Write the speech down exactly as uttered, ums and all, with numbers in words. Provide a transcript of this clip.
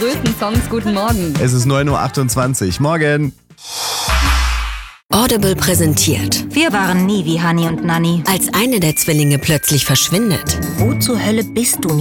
größten Songs. Guten Morgen. Es ist neun Uhr achtundzwanzig. Morgen. Audible präsentiert. Wir waren nie wie Hani und Nanni. Als eine der Zwillinge plötzlich verschwindet. Wo zur Hölle bist du?